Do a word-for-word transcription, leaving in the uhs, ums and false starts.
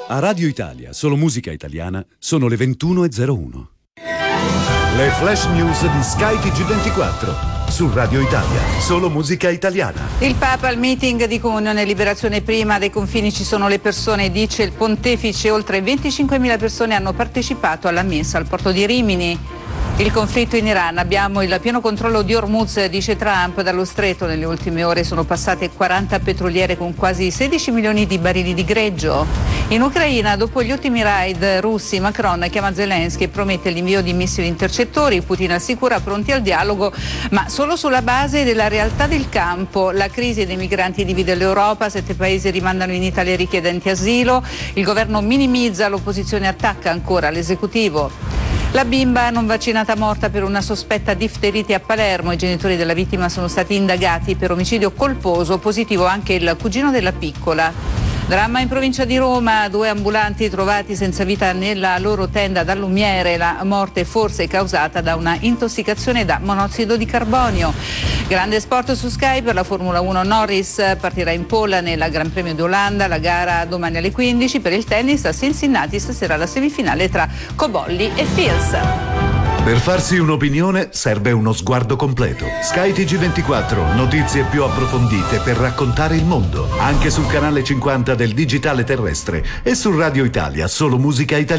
A Radio Italia, solo musica italiana, sono le ventuno e zero uno. Le flash news di Sky T G ventiquattro. Su Radio Italia, solo musica italiana. Il Papa al meeting di Comunione e Liberazione. Prima dei confini ci sono le persone, dice il pontefice. Oltre venticinquemila persone hanno partecipato alla messa al porto di Rimini. Il conflitto in Iran. Abbiamo il pieno controllo di Hormuz, dice Trump. Dallo stretto nelle ultime ore sono passate quaranta petroliere con quasi sedici milioni di barili di greggio. In Ucraina, dopo gli ultimi raid russi, Macron chiama Zelensky e promette l'invio di missili intercettori. Putin assicura pronti al dialogo, ma solo sulla base della realtà del campo. La crisi dei migranti divide l'Europa, sette paesi rimandano in Italia i richiedenti asilo. Il governo minimizza, l'opposizione attacca ancora l'esecutivo. La bimba non vaccinata morta per una sospetta difterite a Palermo. I genitori della vittima sono stati indagati per omicidio colposo, positivo anche il cugino della piccola. Dramma in provincia di Roma, due ambulanti trovati senza vita nella loro tenda da lumiere. La morte forse causata da una intossicazione da monossido di carbonio. Grande sport su Sky per la Formula uno. Norris partirà in pole nel Gran Premio d'Olanda, la gara domani alle quindici. Per il tennis a Cincinnati stasera la semifinale tra Cobolli e Fils. Per farsi un'opinione serve uno sguardo completo. Sky T G ventiquattro, notizie più approfondite per raccontare il mondo. Anche sul canale cinquanta del digitale terrestre e su Radio Italia, solo musica italiana.